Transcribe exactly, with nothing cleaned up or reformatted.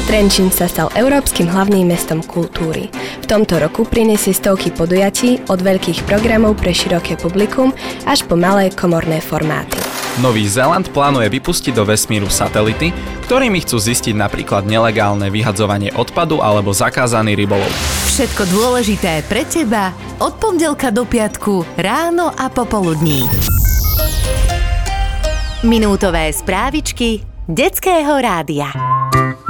Trenčín sa stal európskym hlavným mestom kultúry. V tomto roku prinesie stovky podujatí od veľkých programov pre široké publikum až po malé komorné formáty. Nový Zéland plánuje vypustiť do vesmíru satelity, ktorými chcú zistiť napríklad nelegálne vyhadzovanie odpadu alebo zakázaný rybolov. Všetko dôležité pre teba od pondelka do piatku ráno a popoludní. Minútové správičky Detského rádia.